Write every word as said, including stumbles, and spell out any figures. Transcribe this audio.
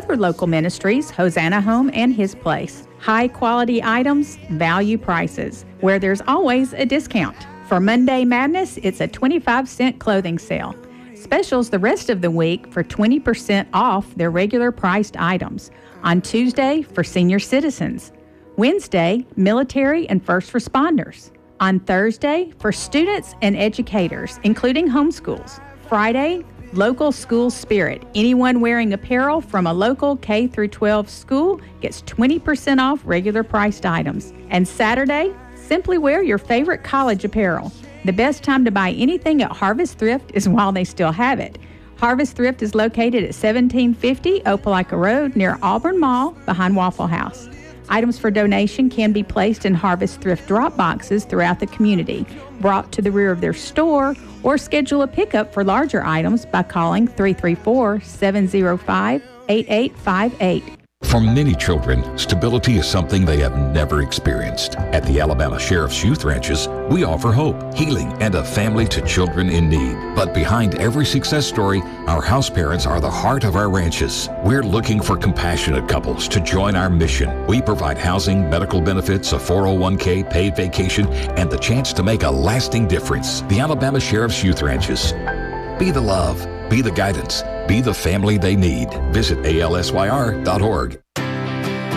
other local ministries, Hosanna Home and His Place. High quality items, value prices, where there's always a discount. For Monday Madness, it's a twenty-five cent clothing sale. Specials the rest of the week for twenty percent off their regular priced items. On Tuesday, for senior citizens. Wednesday, military and first responders. On Thursday, for students and educators, including homeschools. Friday, local school spirit. Anyone wearing apparel from a local K through twelve school gets twenty percent off regular priced items. And Saturday, simply wear your favorite college apparel. The best time to buy anything at Harvest Thrift is while they still have it. Harvest Thrift is located at seventeen fifty Opelika Road near Auburn Mall behind Waffle House. Items for donation can be placed in Harvest Thrift drop boxes throughout the community, brought to the rear of their store, or schedule a pickup for larger items by calling three three four, seven zero five, eight eight five eight. For many children, stability is something they have never experienced. At the Alabama Sheriff's Youth Ranches, we offer hope, healing, and a family to children in need. But behind every success story, our house parents are the heart of our ranches. We're looking for compassionate couples to join our mission. We provide housing, medical benefits, a four oh one k, paid vacation, and the chance to make a lasting difference. The Alabama Sheriff's Youth Ranches. Be the love, be the guidance, be the family they need. Visit A L S Y R dot org.